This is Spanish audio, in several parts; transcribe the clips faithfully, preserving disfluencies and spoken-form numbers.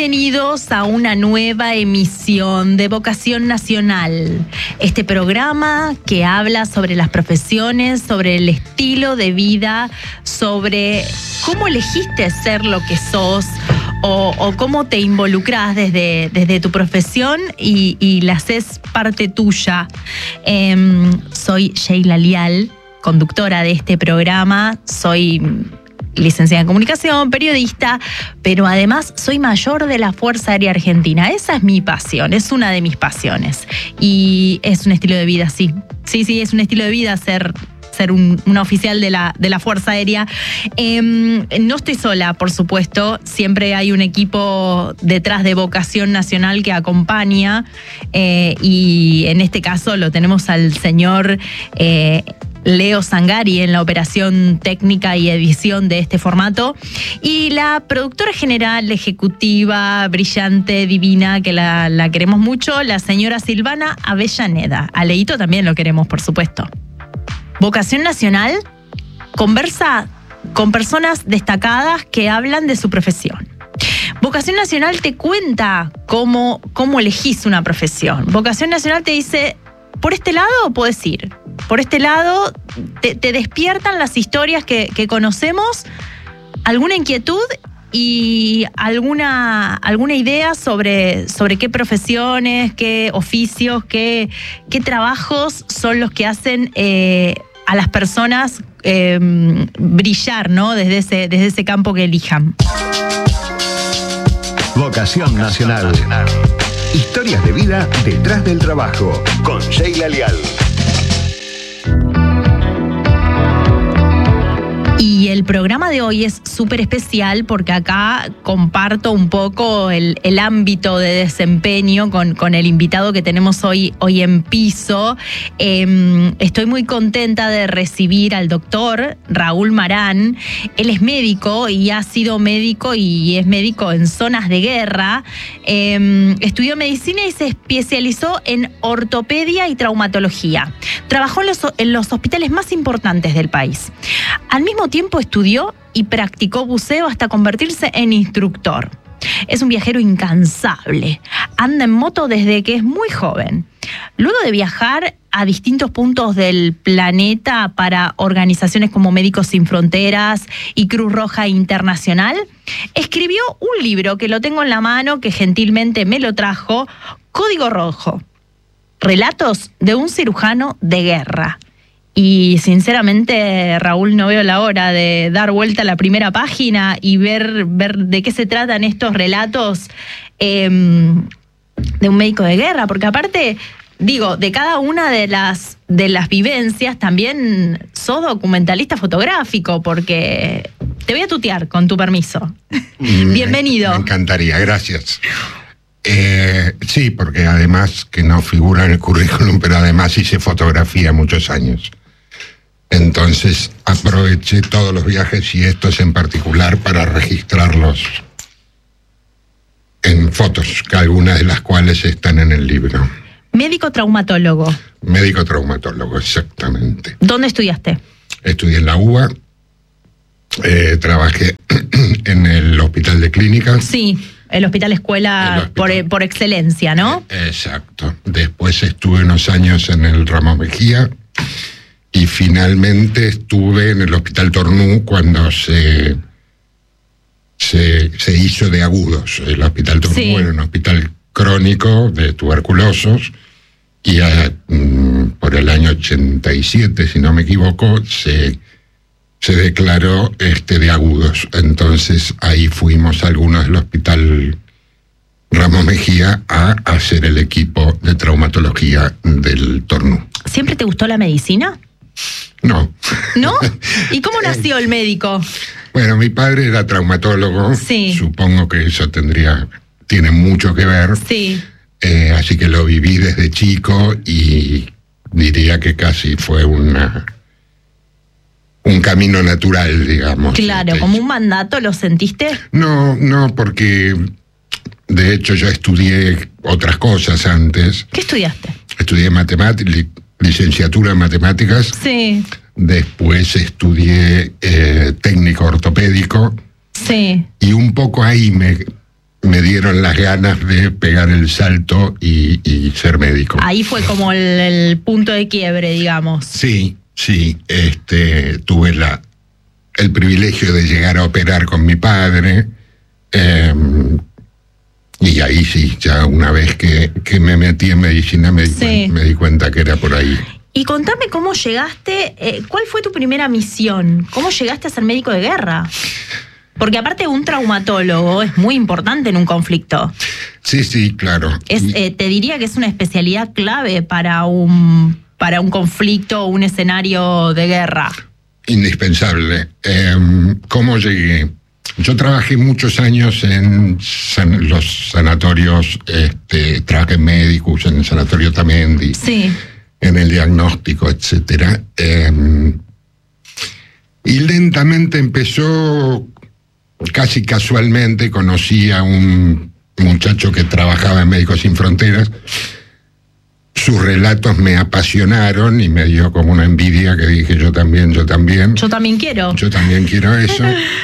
Bienvenidos a una nueva emisión de Vocación Nacional, este programa que habla sobre las profesiones, sobre el estilo de vida, sobre cómo elegiste ser lo que sos o, o cómo te involucras desde, desde tu profesión y, y la haces parte tuya. Eh, soy Sheila Lial, conductora de este programa, soy licenciada en comunicación, periodista, pero además soy mayor de la Fuerza Aérea Argentina. Esa es mi pasión, es una de mis pasiones. Y es un estilo de vida, sí. Sí, sí, es un estilo de vida ser, ser un, una oficial de la, de la Fuerza Aérea. Eh, no estoy sola, por supuesto. Siempre hay un equipo detrás de Vocación Nacional que acompaña. Eh, y en este caso lo tenemos al señor Eh, Leo Zangari en la operación técnica y edición de este formato, y la productora general, ejecutiva, brillante, divina, que la, la queremos mucho, la señora Silvana Avellaneda. A Leito también lo queremos, por supuesto. Vocación Nacional conversa con personas destacadas que hablan de su profesión. Vocación Nacional te cuenta cómo, cómo elegís una profesión. Vocación Nacional te dice: por este lado podés ir, por este lado te, te despiertan las historias que, que conocemos, alguna inquietud y alguna, alguna idea sobre, sobre qué profesiones, qué oficios, qué, qué trabajos son los que hacen eh, a las personas eh, brillar, ¿no? Desde ese, desde ese campo que elijan. Vocación Nacional. Historias de vida detrás del trabajo, con Sheila Lial. Y el programa de hoy es súper especial porque acá comparto un poco el, el ámbito de desempeño con, con el invitado que tenemos hoy, hoy en piso. Eh, estoy muy contenta de recibir al doctor Raúl Marán. Él es médico y ha sido médico y es médico en zonas de guerra. Eh, estudió medicina y se especializó en ortopedia y traumatología. Trabajó en los, en los hospitales más importantes del país. Al mismo tiempo estudió y practicó buceo hasta convertirse en instructor. Es un viajero incansable. Anda en moto desde que es muy joven. Luego de viajar a distintos puntos del planeta para organizaciones como Médicos Sin Fronteras y Cruz Roja Internacional, escribió un libro que lo tengo en la mano, que gentilmente me lo trajo, Código Rojo. Relatos de un cirujano de guerra. Y sinceramente, Raúl, no veo la hora de dar vuelta a la primera página y ver, ver de qué se tratan estos relatos eh, de un médico de guerra. Porque aparte, digo, de cada una de las, de las vivencias también sos documentalista fotográfico, porque te voy a tutear, con tu permiso. Me, Bienvenido. Me encantaría, gracias. Eh, sí, porque además, que no figura en el currículum, pero además hice fotografía muchos años. Entonces aproveché todos los viajes y estos en particular para registrarlos en fotos, que algunas de las cuales están en el libro. Médico traumatólogo. Médico traumatólogo, exactamente. ¿Dónde estudiaste? Estudié en la U B A, eh, trabajé en el Hospital de Clínicas. Sí, el Hospital Escuela el hospital. Por, por excelencia, ¿no? Exacto. Después estuve unos años en el Ramos Mejía y finalmente estuve en el Hospital Tornú cuando se, se, se hizo de agudos. El Hospital Tornú sí. Era un hospital crónico de tuberculosos y a, mm, por el año ochenta y siete, si no me equivoco, se... se declaró este de agudos. Entonces ahí fuimos algunos del Hospital Ramos Mejía a hacer el equipo de traumatología del Tornú. ¿Siempre te gustó la medicina? No. ¿No? ¿Y cómo nació el médico? Bueno, mi padre era traumatólogo. Sí. Supongo que eso tendría, tiene mucho que ver. Sí. Eh, así que lo viví desde chico y diría que casi fue una... un camino natural, digamos. Claro, este, como un mandato, ¿lo sentiste? No, no, porque de hecho yo estudié otras cosas antes. ¿Qué estudiaste? Estudié matemáticas, li, licenciatura en matemáticas. Sí. Después estudié eh, técnico ortopédico. Sí. Y un poco ahí me, me dieron las ganas de pegar el salto y, y ser médico. Ahí fue como el, el punto de quiebre, digamos. Sí, sí. Este, tuve la, el privilegio de llegar a operar con mi padre. Eh, y ahí sí, ya una vez que, que me metí en medicina me, Sí. me, me di cuenta que era por ahí. Y contame cómo llegaste, eh, ¿cuál fue tu primera misión? ¿Cómo llegaste a ser médico de guerra? Porque aparte un traumatólogo es muy importante en un conflicto. Sí, sí, claro. Es, eh, te diría que es una especialidad clave para un, para un conflicto o un escenario de guerra. Indispensable. Eh, ¿Cómo llegué? Yo trabajé muchos años en san, los sanatorios, este, trabajé en Medicus, en el sanatorio Tamendi, Sí. en el diagnóstico, etcétera. Eh, y lentamente empezó, casi casualmente, conocí a un muchacho que trabajaba en Médicos Sin Fronteras. Sus relatos me apasionaron y me dio como una envidia que dije yo también, yo también. Yo también quiero. Yo también quiero eso.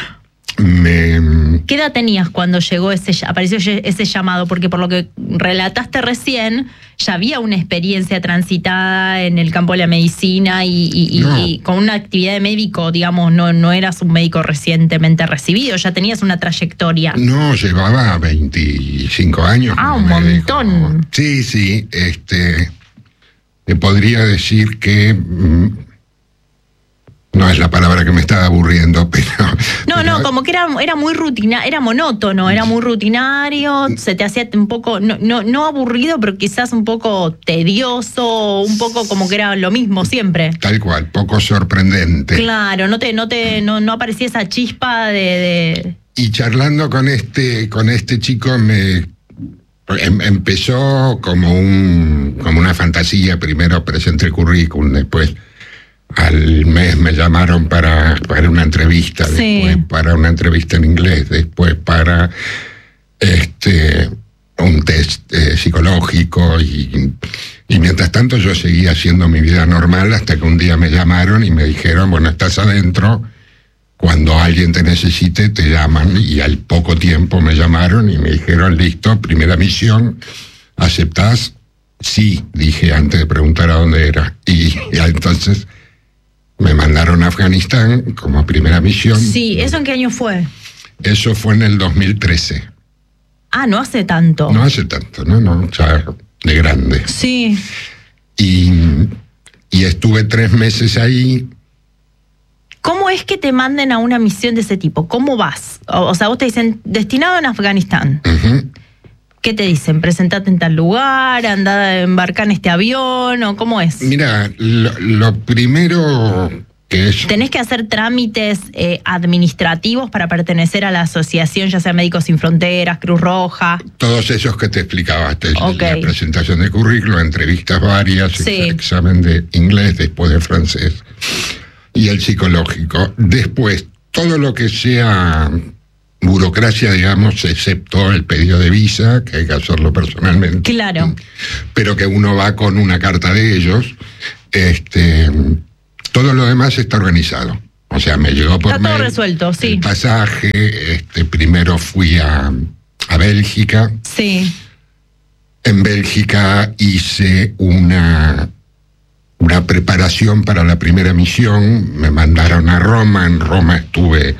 Me... ¿Qué edad tenías cuando llegó ese, apareció ese llamado? Porque por lo que relataste recién, ya había una experiencia transitada en el campo de la medicina y, y, No. y, y con una actividad de médico, digamos, no, no eras un médico recientemente recibido, ya tenías una trayectoria. No, llevaba veinticinco años. Ah, como un médico. montón. Sí, sí. Este, te podría decir que... mm, no es la palabra que me estaba aburriendo, pero... No, pero, no, como que era, era muy rutina, era monótono, era muy rutinario, se te hacía un poco, no, no, no aburrido, pero quizás un poco tedioso, un poco como que era lo mismo siempre. Tal cual, poco sorprendente. Claro, no te, no te, no, no aparecía esa chispa de, de... Y charlando con este, con este chico me em, empezó como un, como una fantasía. Primero presenté el currículum, después al mes me llamaron para, para una entrevista, Sí. después para una entrevista en inglés, después para este un test eh, psicológico y, y mientras tanto yo seguía haciendo mi vida normal hasta que un día me llamaron y me dijeron, bueno, estás adentro, cuando alguien te necesite te llaman, y al poco tiempo me llamaron y me dijeron, listo, primera misión, ¿aceptás? Sí, dije antes de preguntar a dónde era, y, y entonces me mandaron a Afganistán como primera misión. Sí, ¿eso en qué año fue? Eso fue en el dos mil trece. Ah, no hace tanto. No hace tanto, no, no, ya de grande. Sí. Y, y estuve tres meses ahí. ¿Cómo es que te manden a una misión de ese tipo? ¿Cómo vas? O, o sea, vos te dicen, destinado en Afganistán. Uh-huh. ¿Qué te dicen? ¿Presentate en tal lugar? ¿Andá a embarcar en este avión? ¿O cómo es? Mira, lo, lo primero que es... ¿Tenés que hacer trámites eh, administrativos para pertenecer a la asociación, ya sea Médicos Sin Fronteras, Cruz Roja? Todos esos que te explicaba, hasta el- Ok. la presentación de currículum, entrevistas varias, Sí. ex- examen de inglés, después de francés, y el psicológico. Después, todo lo que sea burocracia, digamos, excepto el pedido de visa, que hay que hacerlo personalmente. Claro. Pero que uno va con una carta de ellos. Este, todo lo demás está organizado. O sea, me llegó por Está todo mail resuelto, sí. el pasaje. Este, primero fui a, a Bélgica. Sí. En Bélgica hice una, una preparación para la primera misión. Me mandaron a Roma. En Roma estuve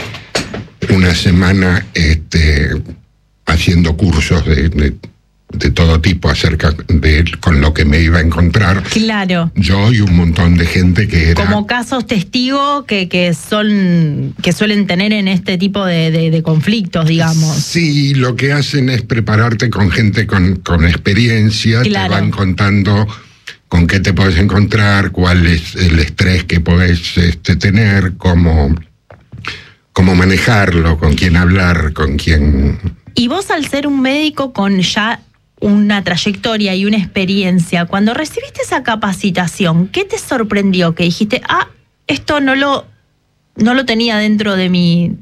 una semana este, haciendo cursos de, de, de todo tipo acerca de con lo que me iba a encontrar. Claro. Yo y un montón de gente que era... Como casos testigos que, que son que suelen tener en este tipo de, de, de conflictos, digamos. Sí, lo que hacen es prepararte con gente con, con experiencia, Claro. te van contando con qué te puedes encontrar, cuál es el estrés que podés este, tener, cómo, cómo manejarlo, con quién hablar, con quién... Y vos, al ser un médico con ya una trayectoria y una experiencia, cuando recibiste esa capacitación, ¿qué te sorprendió? Que dijiste, ah, esto no lo, no lo tenía dentro de mi...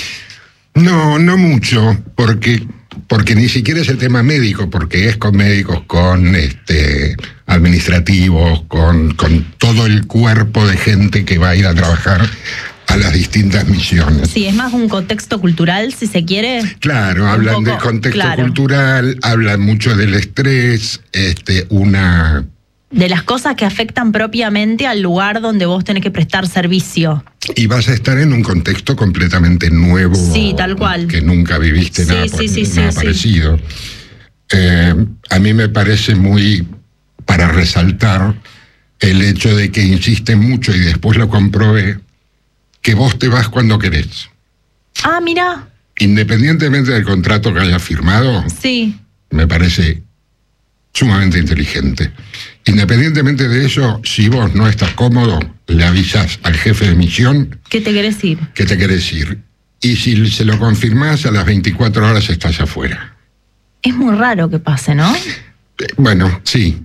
No, no mucho, porque porque ni siquiera es el tema médico, porque es con médicos, con este administrativos, con, con todo el cuerpo de gente que va a ir a trabajar a las distintas misiones. Sí, es más un contexto cultural, si se quiere. Claro, hablan poco, del contexto claro. cultural, hablan mucho del estrés, este, una... De las cosas que afectan propiamente al lugar donde vos tenés que prestar servicio. Y vas a estar en un contexto completamente nuevo. Sí, tal cual. Que nunca viviste Sí, nada, sí, sí, nada sí, parecido. Eh, a mí me parece muy para resaltar el hecho de que insisten mucho, y después lo comprobé, que vos te vas cuando querés. Ah, mira. Independientemente del contrato que hayas firmado, Sí. me parece sumamente inteligente. Independientemente de eso, si vos no estás cómodo, le avisas al jefe de misión ¿Qué te querés ir? que te querés ir. Y si se lo confirmás, a las veinticuatro horas estás afuera. Es muy raro que pase, ¿no? Eh, Bueno, sí.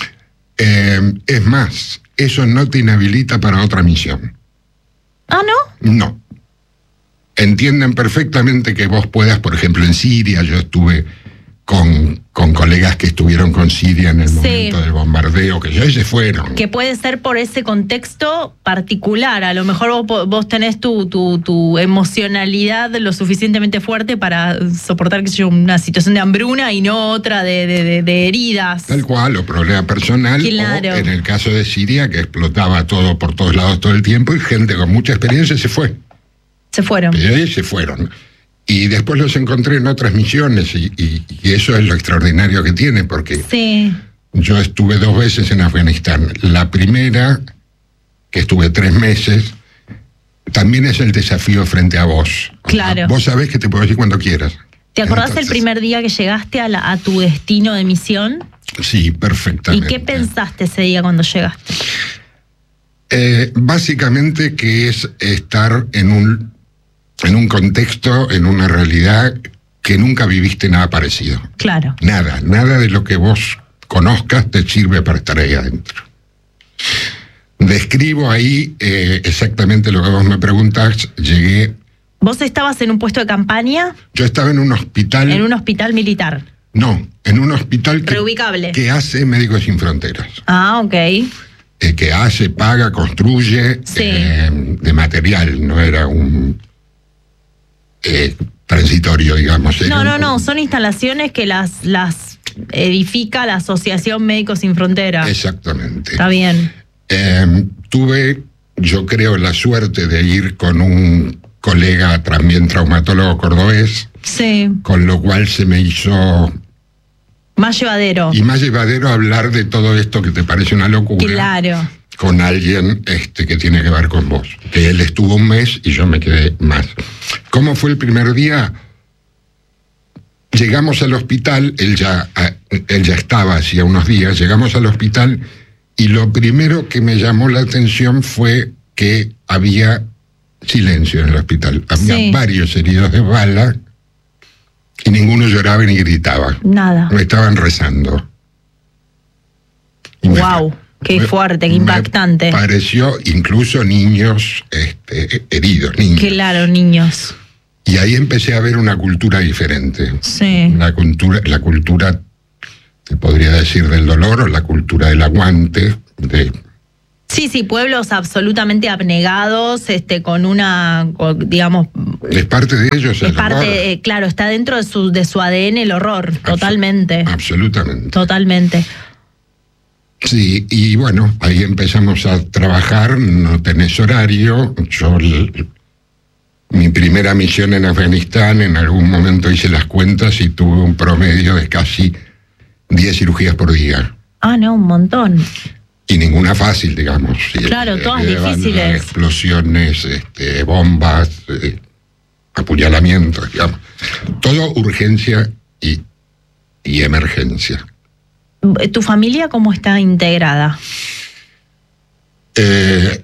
Eh, es más, eso no te inhabilita para otra misión. Ah, ¿no? No. Entienden perfectamente que vos puedas, por ejemplo, en Siria, yo estuve con, con colegas que estuvieron con Siria en el Sí. momento del bombardeo, que ya se fueron. Que puede ser por ese contexto particular. A lo mejor vos, po- vos tenés tu, tu, tu emocionalidad lo suficientemente fuerte para soportar, qué sé yo, una situación de hambruna y no otra de, de, de, de heridas. Tal cual, o problema personal, Claro. o en el caso de Siria, que explotaba todo por todos lados todo el tiempo, y gente con mucha experiencia se fue. Se fueron. Y ahí se fueron. Y después los encontré en otras misiones, y, y, y eso es lo extraordinario que tiene, porque Sí. yo estuve dos veces en Afganistán. La primera, que estuve tres meses, también es el desafío frente a vos. O sea, Claro. vos sabés que te puedo decir cuando quieras. ¿Te acordás el Entonces, primer día que llegaste a, la- a tu destino de misión? Sí, ¿Y perfectamente. qué pensaste ese día cuando llegaste? Eh, básicamente que es estar en un, en un contexto, en una realidad que nunca viviste nada parecido. Claro. Nada, nada de lo que vos conozcas te sirve para estar ahí adentro. Describo ahí eh, exactamente lo que vos me preguntás. Llegué, ¿Vos estabas en un puesto de campaña yo estaba en un hospital, en un hospital militar? no, en un hospital que, Reubicable. que hace Médicos Sin Fronteras. Ah, ok. Eh, que hace, paga, construye Sí. eh, de material, no era un eh, transitorio, digamos. Era No, no, un- no, son instalaciones que las, las edifica la Asociación Médicos Sin Fronteras. Exactamente. Está bien. Eh, tuve, yo creo, la suerte de ir con un colega también traumatólogo cordobés, Sí, con lo cual se me hizo más llevadero. y más llevadero hablar de todo esto que te parece una locura. Claro. Con alguien este, que tiene que ver con vos. Que él estuvo un mes y yo me quedé más. ¿Cómo fue el primer día? Llegamos al hospital, él ya, él ya estaba hacía unos días, llegamos al hospital y lo primero que me llamó la atención fue que había silencio en el hospital. Había Sí. varios heridos de bala y ninguno lloraba ni gritaba. Nada. Me estaban rezando. Y me- Wow, qué me- fuerte, qué me impactante. Pareció incluso niños este, heridos, niños. Claro, niños. Y ahí empecé a ver una cultura diferente. Sí. La cultura, la cultura, te podría decir, del dolor, o la cultura del aguante, de Sí, sí, pueblos absolutamente abnegados, este, con una, con, digamos, es parte de ellos. es el horror. parte, eh, claro, está dentro de su, de su A D N el horror, Abso- totalmente, Absolutamente. totalmente. Sí, y bueno, ahí empezamos a trabajar, no tenés horario. Yo, l- mi primera misión en Afganistán, en algún momento hice las cuentas y tuve un promedio de casi diez cirugías por día. Ah, no, un montón. Y ninguna fácil, digamos. Sí, Claro, todas de bala, difíciles. Explosiones, este, bombas, eh, apuñalamientos, digamos. Todo urgencia y, y emergencia. ¿Tu familia cómo está integrada? Eh,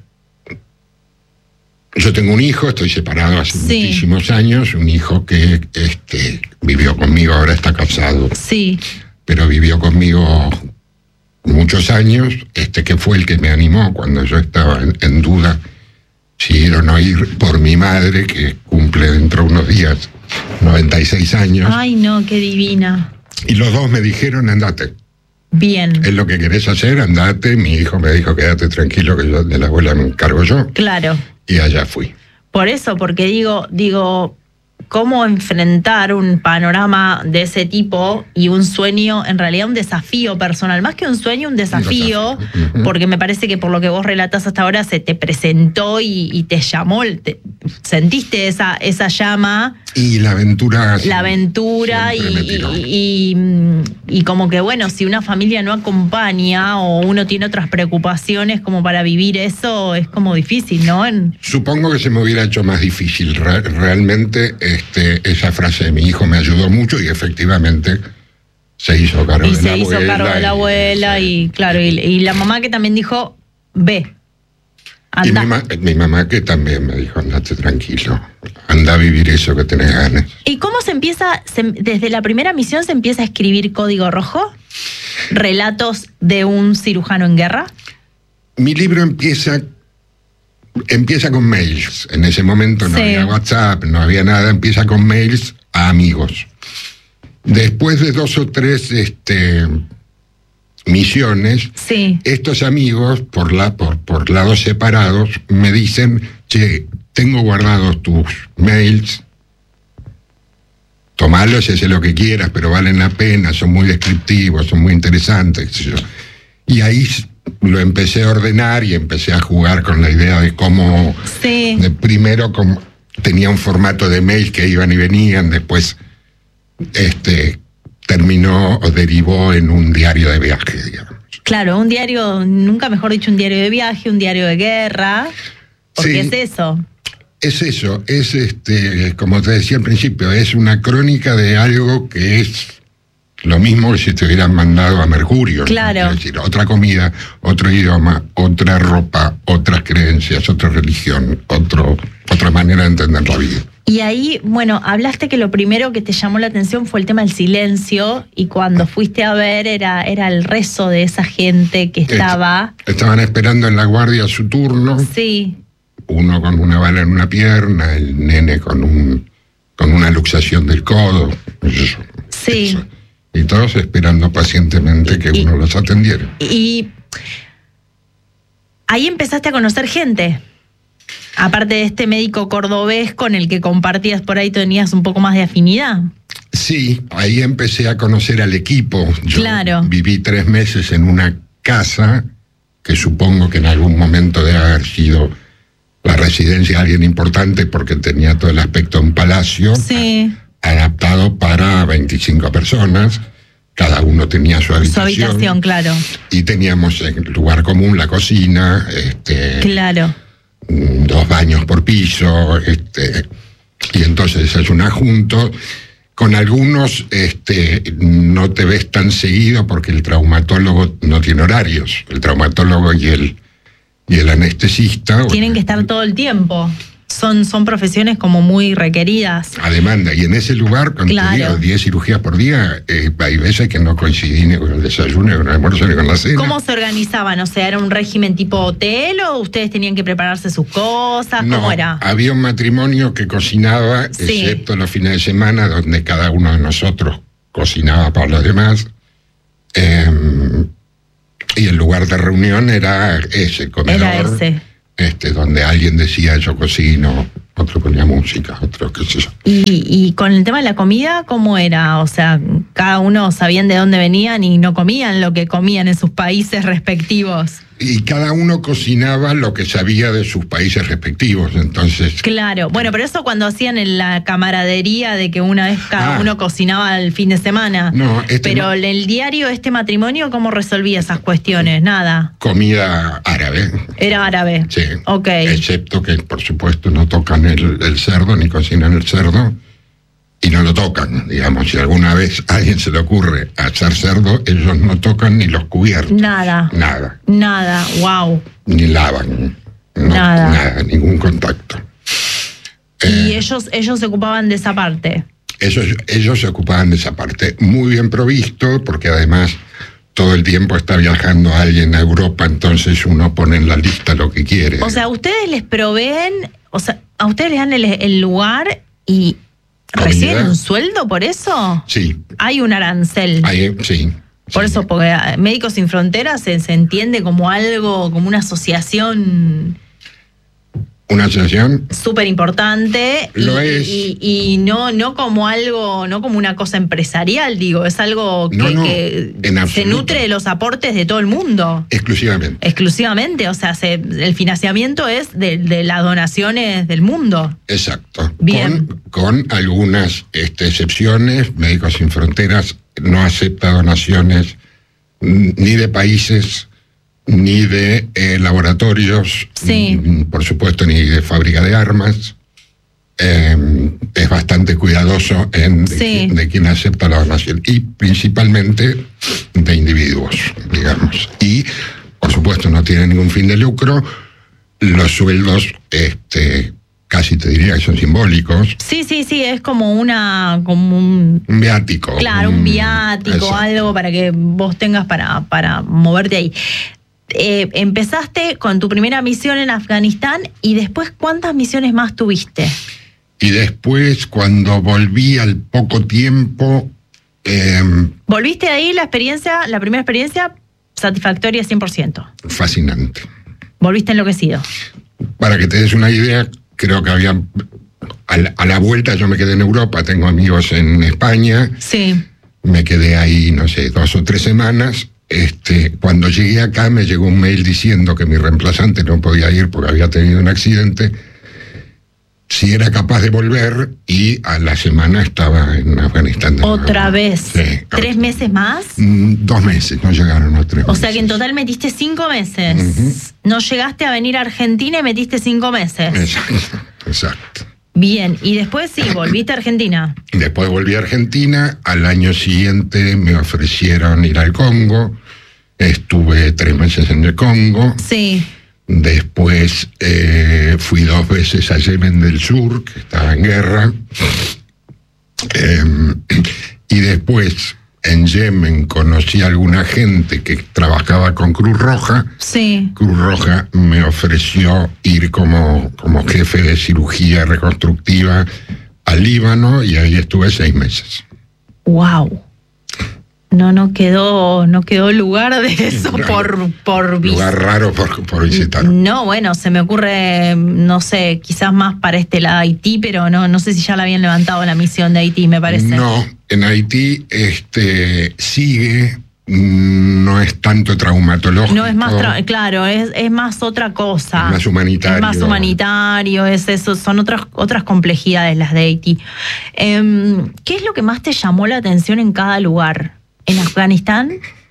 yo tengo un hijo, estoy separado hace Sí. muchísimos años, un hijo que este, vivió conmigo, ahora está casado, Sí, pero vivió conmigo muchos años, este que fue el que me animó cuando yo estaba en, en duda si ir o no ir por mi madre, que cumple dentro de unos días noventa y seis años, ay no, qué divina. y los dos me dijeron, andate. Bien, Es lo que querés hacer, andate. Mi hijo me dijo, quédate tranquilo que yo de la abuela me encargo yo. claro. Y allá fui. Por eso, porque digo, digo, cómo enfrentar un panorama de ese tipo y un sueño, en realidad un desafío personal, más que un sueño, un desafío, Un desafío. Uh-huh. Porque me parece que por lo que vos relatás hasta ahora se te presentó y, y te llamó, te, sentiste esa, esa llama. Y la aventura. La aventura y, y, y, y como que bueno, si una familia no acompaña o uno tiene otras preocupaciones como para vivir eso, es como difícil, ¿no? En... Supongo que se me hubiera hecho más difícil. Re- realmente este, esa frase de mi hijo me ayudó mucho y efectivamente se hizo cargo y de se la hizo abuela. cargo de la abuela y, y claro, y, y la mamá que también dijo, ve, Y anda. mi, ma- mi mamá que también me dijo, andate tranquilo, anda a vivir eso que tenés ganas. ¿Y cómo se empieza, se, desde la primera misión se empieza a escribir Código Rojo? ¿Relatos de un cirujano en guerra? Mi libro empieza, empieza con mails. En ese momento no Sí. había WhatsApp, no había nada, empieza con mails a amigos. Después de dos o tres este, misiones, Sí. estos amigos, por, la, por, por lados separados, me dicen, che, tengo guardados tus mails, tomalos y haz lo que quieras, pero valen la pena, son muy descriptivos, son muy interesantes, qué sé yo. Y ahí lo empecé a ordenar y empecé a jugar con la idea de cómo, Sí. de primero como tenía un formato de mail que iban y venían, después este terminó o derivó en un diario de viaje, digamos. Claro, un diario, nunca mejor dicho, un diario de viaje, un diario de guerra, porque Sí. es eso. Es eso, es este, como te decía al principio, es una crónica de algo que es lo mismo que si te hubieran mandado a Mercurio. ¿no? Claro. Es decir, otra comida, otro idioma, otra ropa, otras creencias, otra religión, otro, otra manera de entender la vida. Y ahí, bueno, hablaste que lo primero que te llamó la atención fue el tema del silencio y cuando fuiste a ver era, era el rezo de esa gente que estaba... Est- Estaban esperando en la guardia su turno, Sí, uno con una bala en una pierna, el nene con un con una luxación del codo. Eso, sí. eso. Y todos esperando pacientemente que Y- uno los atendiera. Y ahí empezaste a conocer gente. Aparte de este médico cordobés con el que compartías por ahí, tenías un poco más de afinidad. Sí, ahí empecé a conocer al equipo. Yo Claro. viví tres meses en una casa que supongo que en algún momento debe haber sido la residencia de alguien importante porque tenía todo el aspecto de un palacio. Sí. Adaptado para veinticinco personas, cada uno tenía su habitación. Su habitación, claro. Y teníamos en lugar común la cocina, este, Claro. dos baños por piso, este, y entonces desayunás juntos. Con algunos este, no te ves tan seguido porque el traumatólogo no tiene horarios. El traumatólogo y el, y el anestesista. Tienen que estar todo el tiempo. Son, son profesiones como muy requeridas. A demanda. Y en ese lugar, cuando Claro. te digo diez cirugías por día, eh, hay veces que no coincidí ni con el desayuno, ni con el almuerzo, ni con la cena. ¿Cómo se organizaban? O sea, ¿era un régimen tipo hotel o ustedes tenían que prepararse sus cosas? No, ¿Cómo era? había un matrimonio que cocinaba, Sí. excepto los fines de semana, donde cada uno de nosotros cocinaba para los demás. Eh, y el lugar de reunión era ese, comedor. Era ese. Este, donde alguien decía yo cocino, otro ponía música, otro qué sé yo. Y, y con el tema de la comida, ¿cómo era? O sea, cada uno sabían de dónde venían y no comían lo que comían en sus países respectivos. Y cada uno cocinaba lo que sabía de sus países respectivos, entonces... Claro, bueno, pero eso cuando hacían en la camaradería de que una vez cada Ah. uno cocinaba el fin de semana. No, este pero no. el diario, este matrimonio, ¿cómo resolvía esas cuestiones? Nada. Comida árabe, Era árabe. sí. Ok. Excepto que, por supuesto, no tocan el, el cerdo, ni cocinan el cerdo, y no lo tocan, digamos. Si alguna vez a alguien se le ocurre hacer cerdo, ellos no tocan ni los cubiertos. Nada. Nada. Nada. Wow. Ni lavan. No, Nada. Nada, ningún contacto. Y Eh, ellos, ellos se ocupaban de esa parte. Ellos, ellos se ocupaban de esa parte. Muy bien provisto, porque además todo el tiempo está viajando alguien a Europa, entonces uno pone en la lista lo que quiere. O sea, ustedes les proveen, o sea, a ustedes les dan el, el lugar y Comida. reciben un sueldo por eso. Sí, Hay un arancel. ahí, sí. Por sí. eso, porque Médicos Sin Fronteras se, se entiende como algo, como una asociación Una asociación súper importante y, lo es. y, y no, no como algo, no como una cosa empresarial, digo, es algo que, no, no, que en se nutre de los aportes de todo el mundo. Exclusivamente. Exclusivamente, o sea, se, el financiamiento es de, de las donaciones del mundo. Exacto. Bien. Con, con algunas este, excepciones, Médicos Sin Fronteras no acepta donaciones ni de países, ni de eh, laboratorios, sí. por supuesto, ni de fábrica de armas. Eh, es bastante cuidadoso en de, sí. de quien acepta la donación, y principalmente de individuos, digamos. Y, por supuesto, no tiene ningún fin de lucro. Los sueldos, este, casi te diría que son simbólicos. Sí, sí, sí, es como una, como un... Un viático. Claro, un viático, exacto. Algo para que vos tengas para, para moverte ahí. Eh, empezaste con tu primera misión en Afganistán y después, ¿cuántas misiones más tuviste? Y después, cuando volví al poco tiempo... Eh, ¿Volviste ahí la experiencia, la primera experiencia satisfactoria cien por ciento? Fascinante. ¿Volviste enloquecido? Para que te des una idea, creo que había... A la, a la vuelta yo me quedé en Europa, tengo amigos en España. Sí. Me quedé ahí, no sé, dos o tres semanas. Este, cuando llegué acá me llegó un mail diciendo que mi reemplazante no podía ir porque había tenido un accidente, si era capaz de volver, y a la semana estaba en Afganistán. ¿Otra vez? Sí. ¿Tres meses más? Mm, dos meses, no llegaron los tres o meses. sea que en total metiste cinco meses. Uh-huh. No llegaste a venir a Argentina y metiste cinco meses. Exacto, exacto. Bien, y después sí, volviste a Argentina. Después volví a Argentina, al año siguiente me ofrecieron ir al Congo, estuve tres meses en el Congo. Sí. Después eh, fui dos veces a Yemen del Sur, que estaba en guerra. Eh, y después en Yemen conocí a alguna gente que trabajaba con Cruz Roja. Sí. Cruz Roja me ofreció ir como, como jefe de cirugía reconstructiva al Líbano, y ahí estuve seis meses. Wow. No, no quedó, no quedó lugar de eso no, por, por lugar raro por, por visitar. No, bueno, se me ocurre, no sé, quizás más para este lado de Haití, pero no, no sé si ya la habían levantado la misión de Haití, me parece. No, en Haití este sigue, no es tanto traumatológico. No es más, tra- claro, es, es más otra cosa. Es más humanitario. Es más humanitario, es eso, son otras, otras complejidades las de Haití. Eh, ¿Qué es lo que más te llamó la atención en cada lugar? ¿En Afganistán?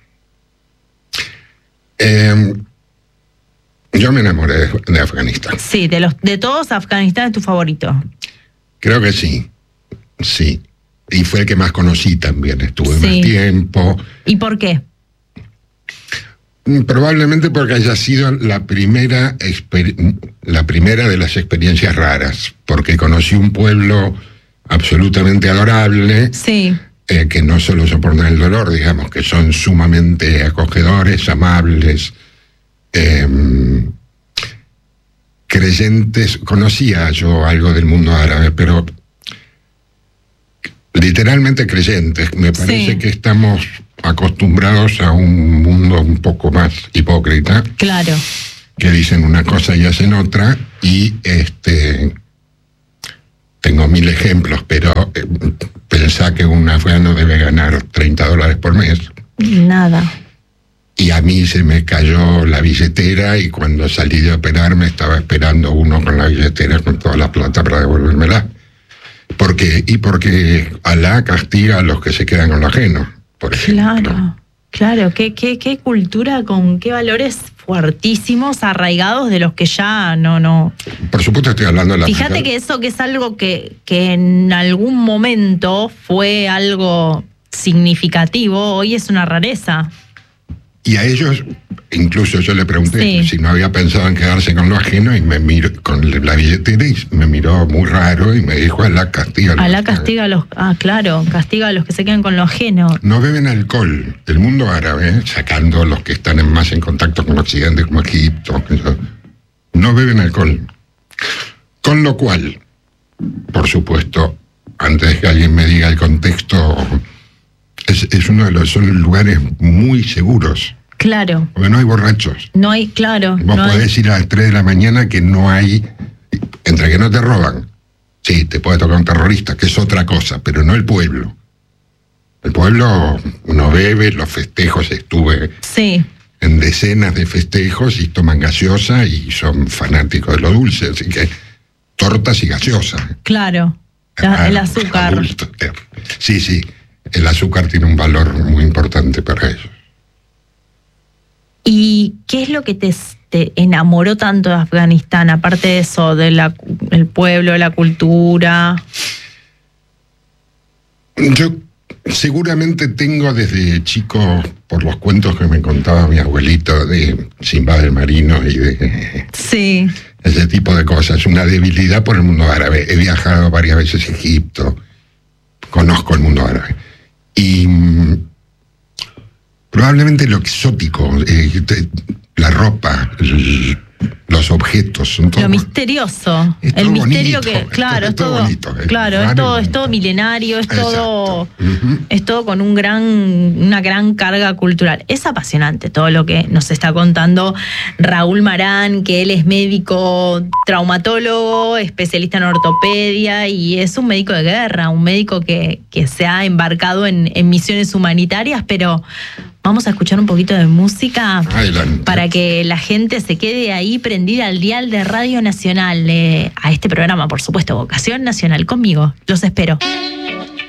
Eh, yo me enamoré de, de Afganistán. Sí, de los de todos, Afganistán es tu favorito. Creo que sí, sí. Y fue el que más conocí también, estuve sí. más tiempo. ¿Y por qué? Probablemente porque haya sido la primera, exper- la primera de las experiencias raras, porque conocí un pueblo absolutamente adorable. Sí. Eh, que no solo soportan el dolor, digamos, que son sumamente acogedores, amables, eh, creyentes. Conocía yo algo del mundo árabe, pero literalmente creyentes. Me parece sí. que estamos acostumbrados a un mundo un poco más hipócrita. Claro. Que dicen una cosa y hacen otra, y este... Tengo mil ejemplos, pero eh, pensá que un afgano debe ganar treinta dólares por mes. Nada. Y a mí se me cayó la billetera, y cuando salí de operarme estaba esperando uno con la billetera con toda la plata para devolvérmela. ¿Por qué? Y porque Alá castiga a los que se quedan con lo ajeno, por ejemplo. Claro, claro. ¿Qué, qué, qué cultura con qué valores fuertísimos, arraigados de los que ya no, no. Por supuesto estoy hablando de la... Fíjate África. Que eso que es algo que, que en algún momento fue algo significativo, hoy es una rareza. Y a ellos, incluso yo le pregunté sí. si no había pensado en quedarse con lo ajeno, y me miró con la billetera y me miró muy raro y me dijo: Alá castiga a los Alá castiga a los... Ah, claro, castiga a los que se quedan con lo ajeno. No beben alcohol. El mundo árabe, sacando los que están en más en contacto con Occidente, como Egipto, no beben alcohol. Con lo cual, por supuesto, antes de que alguien me diga el contexto, es, es uno de los son lugares muy seguros. Claro. Porque no hay borrachos. No hay, claro. Vos no podés hay... ir a las tres de la mañana que no hay, entre que no te roban, sí, te puede tocar un terrorista, que es otra cosa, pero no el pueblo. El pueblo, uno bebe, los festejos, estuve Sí. en decenas de festejos y toman gaseosa y son fanáticos de lo dulce, así que tortas y gaseosa. Claro. La- Ah, el azúcar. adulto. Sí, sí, el azúcar tiene un valor muy importante para ellos. ¿Y qué es lo que te, te enamoró tanto de Afganistán? Aparte de eso, del pueblo, de la cultura. Yo seguramente tengo desde chico, por los cuentos que me contaba mi abuelito de Simba del Marino y de Sí. ese tipo de cosas, una debilidad por el mundo árabe. He viajado varias veces a Egipto, conozco el mundo árabe. Y mm, probablemente lo exótico, eh, te- la ropa, el- los objetos, son todo, Lo misterioso. es El todo misterio bonito, que, es claro, todo- es es todo todo. bonito, es Claro, es raro todo, y es todo bonito. milenario, es todo. Exacto. Ujú. Es todo con un gran, una gran carga cultural. Es apasionante todo lo que nos está contando Raúl Marán, que él es médico traumatólogo, especialista en ortopedia y es un médico de guerra, un médico que, que se ha embarcado en, en misiones humanitarias, pero vamos a escuchar un poquito de música Adelante. para que la gente se quede ahí prendida al dial de Radio Nacional, eh, a este programa, por supuesto, Vocación Nacional. Conmigo, los espero.